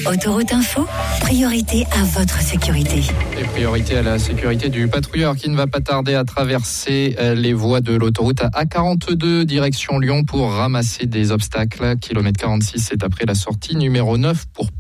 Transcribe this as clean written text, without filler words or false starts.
Autoroute Info, priorité à votre sécurité. Et priorité à la sécurité du patrouilleur qui ne va pas tarder à traverser les voies de l'autoroute A42 direction Lyon pour ramasser des obstacles. Kilomètre 46, c'est après la sortie numéro 9 pour